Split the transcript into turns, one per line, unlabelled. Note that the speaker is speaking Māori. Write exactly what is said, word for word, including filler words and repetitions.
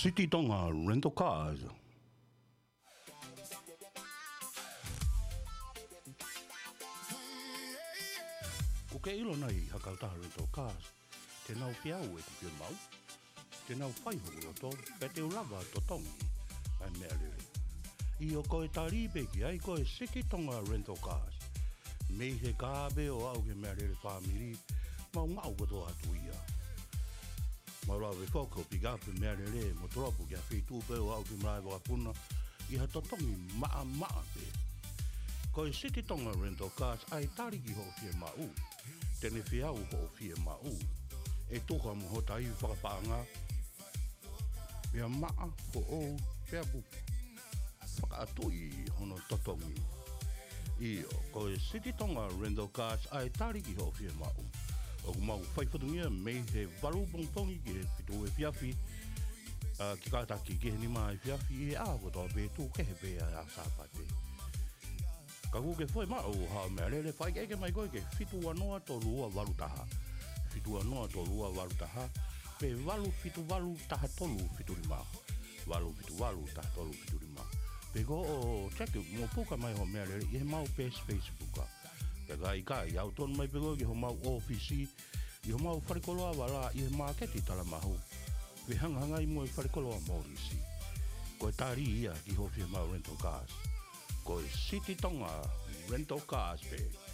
City Tonga Rental Cars. Ko ke ilo nei hakautaha Rental Cars. Te nau piau e te pio mau. Te nau whai hoku o tō, pe te ulawa to tongi. Ai mea lere. I o koe taripe ki ai koe City Tonga Rental Cars. Mei he kābe o au ke mea lere whamiri, mau ngau koto atu ia. Maura we whoko piga pe mea lere mo tropu ki a whitu pe o au ki mrai wakapuna i ha totongi maa maa pe. Koe City Tonga Rental Cars ai tariki ho fie mau. Tene whiau ho fie mau. E toka mo ho tai whakapanga. Mea maa ho o pia pu. Whakaatui hono totongi. Io, koe City Tonga Rental Cars ai tariki ho fie mau. O mau whaiwhatungia mei he waru pongpongi ki he whitu e whiawhi. Uh, ki kātaki ki he ni mai whiawhi e āko tō pē tū ke he pē a sāpate. Ka ku ke whai mao hao mea lele whai eke mai koe ke whitu anoa tō lua waru taha. Whitu anoa tō lua waru taha. Pē walu whitu walu taha tolu whitu rima. Walu whitu walu taha tolu whitu rima. Pē ko o check mo puka mai ho mea lele i he mau pē Facebooka. Pega i kai au tonu mai pego ki ho mau ofisi i ho mau wharikoloa wala i he maketi tala mahu. We hanganga i mo i wharikoloa Maurisi. Koe tari ia ki ho fia mau Rental Cars. Koe City Tonga Rental Cars pe.